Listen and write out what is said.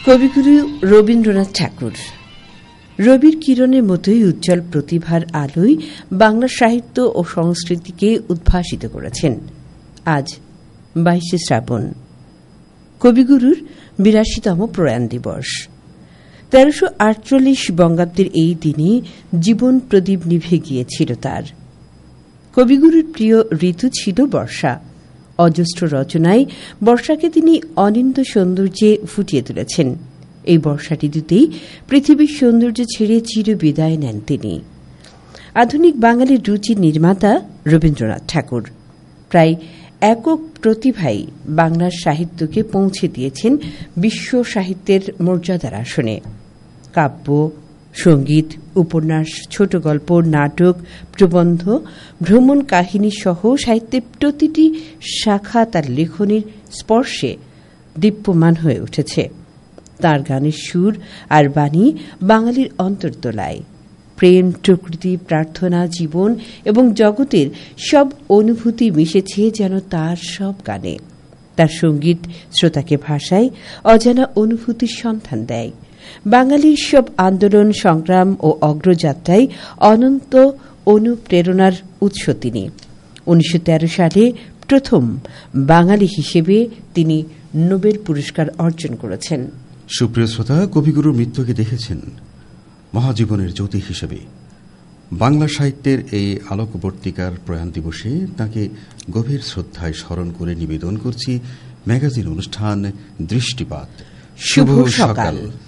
কবিগুরু রবীন্দ্রনাথ ঠাকুর রবির কিরণের মতোই উজ্জ্বল প্রতিভার আলোয় বাংলা সাহিত্য ও সংস্কৃতিকে উদ্ভাসিত করেছেন। আজ 22 শ্রাবণ, কবিগুরুর 82তম প্রয়াণ দিবস। 1348 বঙ্গাব্দের এই দিনে জীবন প্রদীপ নিভে গিয়েছিল তার। কবিগুরুর প্রিয় ঋতু ছিল বর্ষা। অজস্র রচনায় বর্ষাকে তিনি অনিন্দ্য সৌন্দর্যে ফুটিয়ে তুলেছেন। এই বর্ষা ঋতুতেই পৃথিবীর সৌন্দর্য ছেড়ে চির বিদায় নেন তিনি। আধুনিক বাঙালির রুচির নির্মাতা রবীন্দ্রনাথ ঠাকুর প্রায় একক প্রতিভাই বাংলার সাহিত্যকে পৌঁছে দিয়েছেন বিশ্ব সাহিত্যের মর্যাদার আসনে। কাব্য, সঙ্গীত, উপন্যাস, ছোট গল্প, নাটক, প্রবন্ধ, ভ্রমণ কাহিনী সহ সাহিত্যের প্রতিটি শাখা তার লেখনীর স্পর্শে দীপ্যমান হয়ে উঠেছে। তাঁর গানের সুর আর বাণী বাঙালির অন্তর্দোলায়। প্রেম, প্রকৃতি, প্রার্থনা, জীবন এবং জগতের সব অনুভূতি মিশেছে যেন তার সব গানে। তার সঙ্গীত শ্রোতাকে ভাষায় অজানা অনুভূতির সন্ধান দেয়। বাঙালির সব আন্দোলন, সংগ্রাম ও অগ্রযাত্রায় অনন্ত অনুপ্রেরণার উৎস তিনি। 1913 সালে প্রথম বাঙালি হিসেবে তিনি নোবেল পুরস্কার অর্জন করেছেন। সুপ্রিয় শ্রোতা, কবিগুরুর মৃত্যুকে দেখেছেন মহাজীবনের জ্যোতি হিসেবে। বাংলা সাহিত্যের এই আলোকবর্তিকার প্রয়াণ দিবসে তাঁকে গভীর শ্রদ্ধায় স্মরণ করে নিবেদন করছি ম্যাগাজিন অনুষ্ঠান দৃষ্টিপাত। শুভ সকাল।